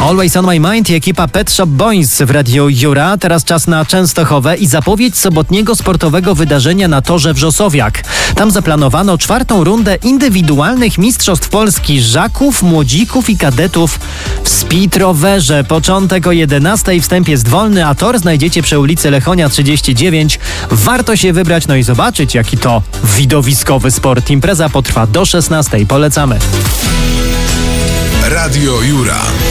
Always on my mind i ekipa Pet Shop Boys w Radiu Jura. Teraz czas na Częstochowę i zapowiedź sobotniego sportowego wydarzenia na torze Wrzosowiak. Tam zaplanowano 4. rundę indywidualnych mistrzostw Polski żaków, młodzików i kadetów w speedrowerze. Początek o 11:00, wstęp jest wolny, a tor znajdziecie przy ulicy Lechonia 39. Warto się wybrać, no i zobaczyć, jaki to widowiskowy sport. Impreza potrwa do 16:00. Polecamy. Radio Jura.